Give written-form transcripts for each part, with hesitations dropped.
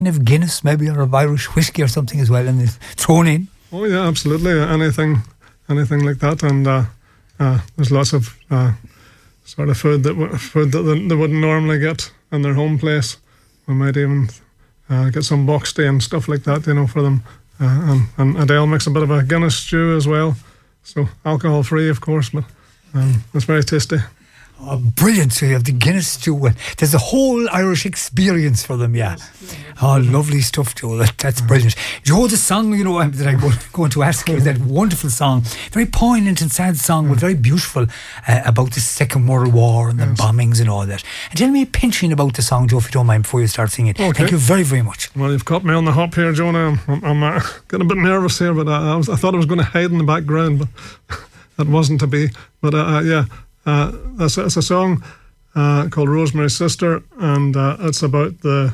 of Guinness maybe, or of Irish whiskey or something as well, and thrown in? Oh yeah, absolutely. Anything like that, and there's lots of sort of food that they wouldn't normally get in their home place. We might even get some boxty and stuff like that, for them. And Adele makes a bit of a Guinness stew as well, so alcohol free, of course, but it's very tasty. Oh, brilliant. So you have the Guinness stew. There's a whole Irish experience for them, yeah. Oh, lovely stuff, Joe. That's brilliant. Joe, the song, that I'm going to ask you, that wonderful song, very poignant and sad song, but very beautiful, about the Second World War and the bombings and all that. And tell me a pinching about the song, Joe, if you don't mind, before you start singing. Okay. Thank you very, very much. Well, you've caught me on the hop here, Jonah. I'm getting a bit nervous here, but I thought I was going to hide in the background, but that wasn't to be. But yeah. It's a song called Rosemary's Sister, and it's about the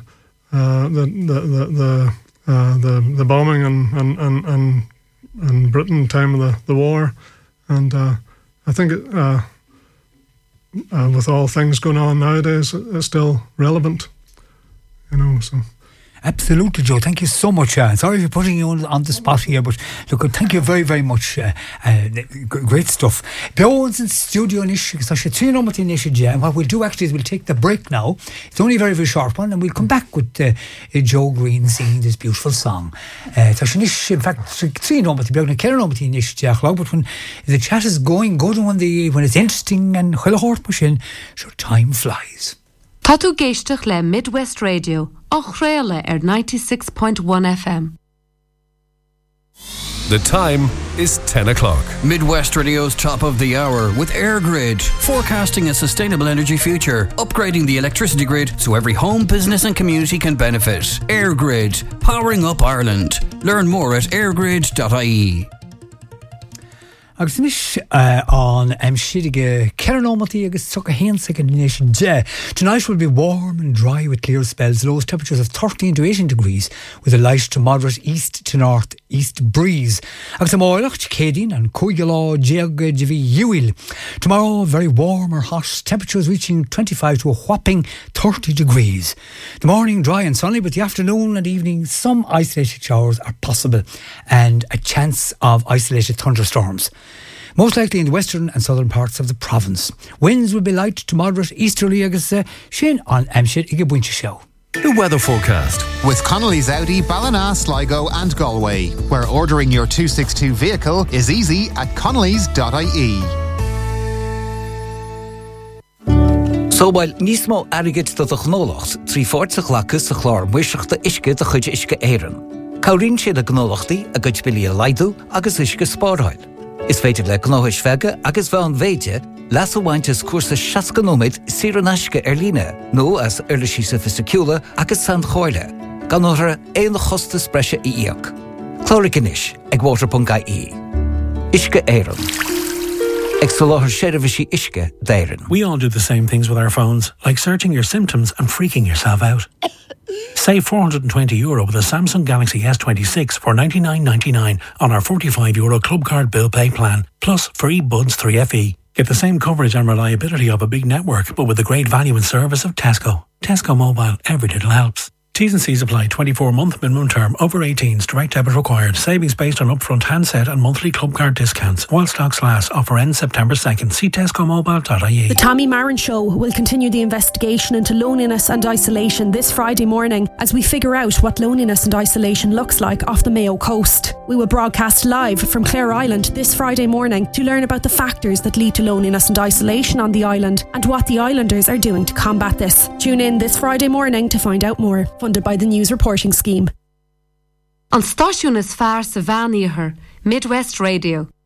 bombing in Britain time of the war, and I think with all things going on nowadays, it's still relevant, so. Absolutely, Joe. Thank you so much. Sorry for putting you on the spot here, but look, thank you very, very much. Great stuff. Beowens in studio in Ish, so she tune on with the Ish, and what we'll do actually is we'll take the break now. It's only a very, very short one, and we'll come back with Joe Green singing this beautiful song. So she Ish, in fact, tune on with the Beowens, Karen on with the Ish, but when the chat is going good, when it's interesting and well hort machine, sure, time flies. Tá tú géisteach le Midwest Radio, ach réile 96.1 FM. The time is 10 o'clock. Midwest Radio's top of the hour with AirGrid, forecasting a sustainable energy future, upgrading the electricity grid so every home, business and community can benefit. AirGrid, powering up Ireland. Learn more at airgrid.ie. Agus mis on Shidige Kerenomati agus Sucker Hansik Nation J. Tonight will be warm and dry with clear spells, low temperatures of 13 to 18 degrees with a light to moderate east to north east breeze. Agus Amoilach Cadin and Coigala Jivi. Tomorrow very warm or hot, temperatures reaching 25 to a whopping 30 degrees. The morning dry and sunny, but the afternoon and evening some isolated showers are possible and a chance of isolated thunderstorms. Most likely in the western and southern parts of the province. Winds will be light to moderate easterly agus Shin on Amshit Igabuincha Show. The weather forecast with Connolly's Audi, Ballina, Sligo and Galway, where ordering your 262 vehicle is easy at connellys.ie. So while Nismo Arigit to the Gnolacht, 340 lakus the chlor, wishach the Ishke the Chuj Ishke Aaron. Kaurin she the Gnolachti, a good Billy Lido, agus Ishke Sportile. Is féidir le gnáthis feige agus bhean véide las a bhaintes cuasa 60 nóid siranasca líne, nó as urlaisí sa fisiciúla agus san choirle, gan nóra éon chosta spreise íoc. Chlóricanis ag water.ie. Ishke Éireann. Ag soláthar séirevisí Ishke D'éireann. We all do the same things with our phones, like searching your symptoms and freaking yourself out. Save €420 with a Samsung Galaxy S26 for $99.99 on our €45 Club Card Bill Pay plan, plus free Buds 3FE. Get the same coverage and reliability of a big network, but with the great value and service of Tesco. Tesco Mobile, every little helps. T's and C's apply. 24-month minimum term. Over 18s. Direct debit required. Savings based on upfront handset and monthly club card discounts. While stocks last. Offer ends September 2nd. See tescomobile.ie. The Tommy Marin Show will continue the investigation into loneliness and isolation this Friday morning as we figure out what loneliness and isolation looks like off the Mayo coast. We will broadcast live from Clare Island this Friday morning to learn about the factors that lead to loneliness and isolation on the island and what the islanders are doing to combat this. Tune in this Friday morning to find out more. Funded by the News Reporting Scheme. An stáisiún is fearr sa bhean iarthar, Midwest Radio.